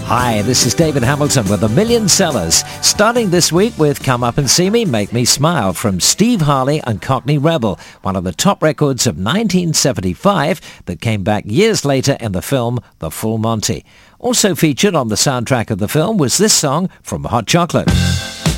Hi, this is David Hamilton with A Million Sellers. Starting this week with Come Up and See Me, Make Me Smile from Steve Harley and Cockney Rebel, one of the top records of 1975 that came back years later in the film The Full Monty. Also featured on the soundtrack of the film was this song from Hot Chocolate.